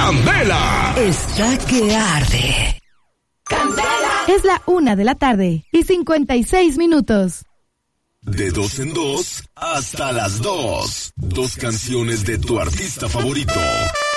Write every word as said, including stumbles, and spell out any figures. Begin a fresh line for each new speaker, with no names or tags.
Candela
está que arde.
Candela. Es la una de la tarde y cincuenta y seis minutos.
De dos en dos hasta las dos. Dos canciones de tu artista favorito.